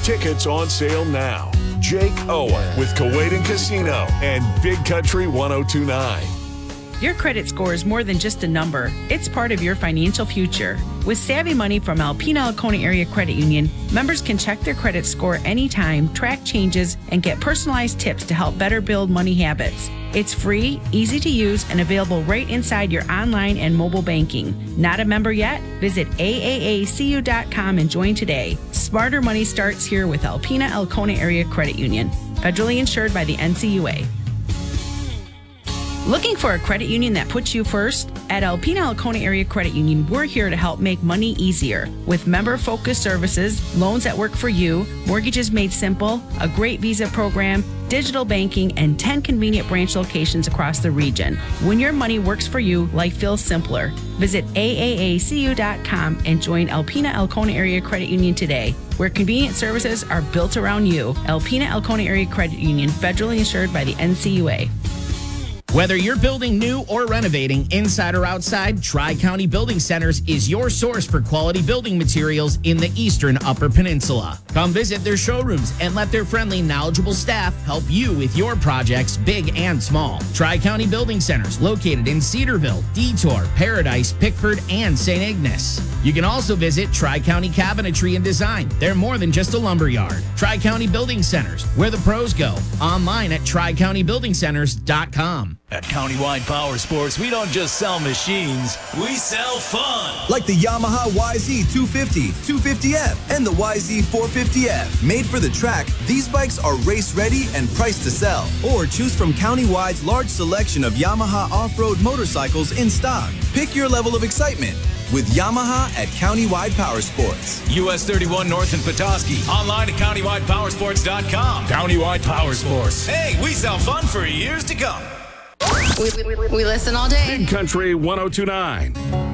Tickets on sale now. Jake Owen with Kuwait and Casino and Big Country 1029. Your credit score is more than just a number. It's part of your financial future. With Savvy Money from Alpena Alcona Area Credit Union, members can check their credit score anytime, track changes, and get personalized tips to help better build money habits. It's free, easy to use, and available right inside your online and mobile banking. Not a member yet? Visit aaacu.com and join today. Smarter money starts here with Alpena Alcona Area Credit Union. Federally insured by the NCUA. Looking for a credit union that puts you first? At Alpena Alcona Area Credit Union, we're here to help make money easier. With member-focused services, loans that work for you, mortgages made simple, a great visa program, digital banking, and 10 convenient branch locations across the region. When your money works for you, life feels simpler. Visit aaacu.com and join Alpena Alcona Area Credit Union today, where convenient services are built around you. Alpena Alcona Area Credit Union, federally insured by the NCUA. Whether you're building new or renovating, inside or outside, Tri-County Building Centers is your source for quality building materials in the Eastern Upper Peninsula. Come visit their showrooms and let their friendly, knowledgeable staff help you with your projects, big and small. Tri-County Building Centers, located in Cedarville, Detour, Paradise, Pickford, and St. Ignace. You can also visit Tri-County Cabinetry and Design. They're more than just a lumberyard. Tri-County Building Centers, where the pros go. Online at tricountybuildingcenters.com. At Countywide Power Sports, we don't just sell machines, we sell fun. Like the Yamaha YZ 250, 250F, and the YZ 450F. Made for the track, these bikes are race ready and priced to sell. Or choose from Countywide's large selection of Yamaha off-road motorcycles in stock. Pick your level of excitement with Yamaha at Countywide Power Sports. US 31 North in Petoskey. Online at CountywidePowersports.com. Countywide Power Sports. Hey, we sell fun for years to come. We listen all day. Big Country 1029.